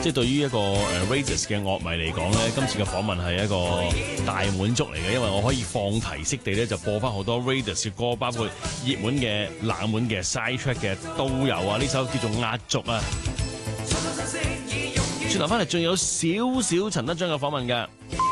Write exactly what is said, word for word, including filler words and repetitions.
即係對於一個誒 Raidas 嘅樂迷嚟講咧，今次嘅訪問係一個大滿足嚟嘅，因為我可以放題式地咧就播翻好多 Raidas 嘅歌，包括熱門嘅、冷門嘅、side track 嘅都有啊！呢首叫做《壓軸》啊。轉頭翻嚟仲有少少陳德章嘅訪問㗎。